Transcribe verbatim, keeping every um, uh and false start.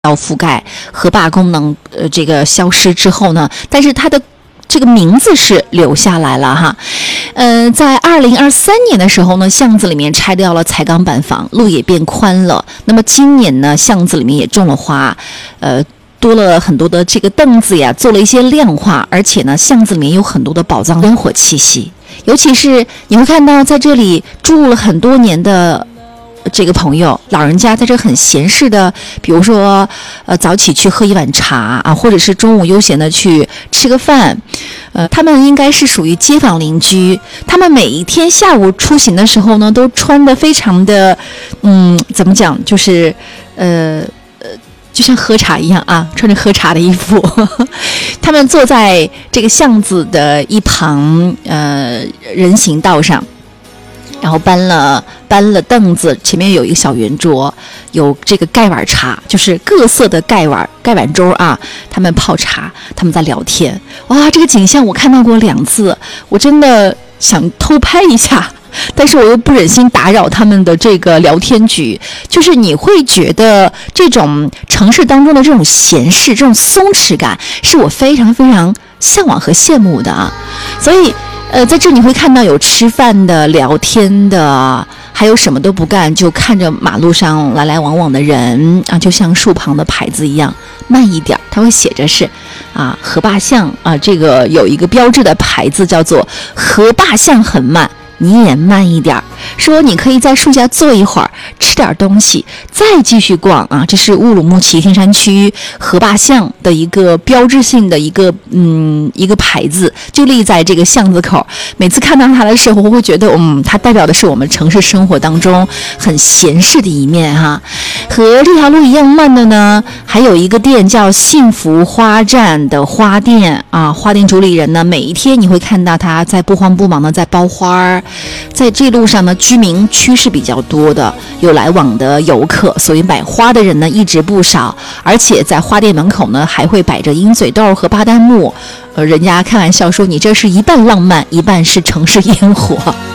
要覆盖，河坝功能呃这个消失之后呢，但是它的这个名字是留下来了哈。呃，在二零二三年的时候呢，巷子里面拆掉了彩钢板房，路也变宽了。那么今年呢，巷子里面也种了花，呃。多了很多的这个凳子呀，做了一些亮化，而且呢，巷子里面有很多的宝藏烟火气息。尤其是你会看到，在这里住了很多年的这个朋友，老人家在这很闲适的，比如说，呃，早起去喝一碗茶啊，或者是中午悠闲的去吃个饭，呃，他们应该是属于街坊邻居。他们每一天下午出行的时候呢，都穿得非常的，嗯，怎么讲，就是，呃。就像喝茶一样啊，穿着喝茶的衣服，他们坐在这个巷子的一旁，呃，人行道上，然后搬了搬了凳子，前面有一个小圆桌，有这个盖碗茶，就是各色的盖碗盖碗粥啊，他们泡茶，他们在聊天，哇，这个景象我看到过两次，我真的想偷拍一下。但是我又不忍心打扰他们的这个聊天局，就是你会觉得这种城市当中的这种闲适、这种松弛感，是我非常非常向往和羡慕的啊。所以，呃，在这你会看到有吃饭的、聊天的，还有什么都不干就看着马路上来来往往的人啊，就像树旁的牌子一样，慢一点，它会写着是啊河坝巷啊，这个有一个标志的牌子叫做河坝巷很慢。你也慢一点，说你可以在树下坐一会儿，吃点东西，再继续逛啊。这是乌鲁木齐天山区河坝巷的一个标志性的一个嗯一个牌子，就立在这个巷子口。每次看到它的时候，我会觉得嗯，它代表的是我们城市生活当中很闲适的一面哈。和这条路一样慢的呢，还有一个店叫幸福花站的花店啊。花店主理人呢，每一天你会看到他在不慌不忙的在包花儿。在这路上呢，居民区是比较多的，有来往的游客，所以买花的人呢一直不少。而且在花店门口呢，还会摆着鹰嘴豆和巴旦木，呃，人家开玩笑说，你这是一半浪漫，一半是城市烟火。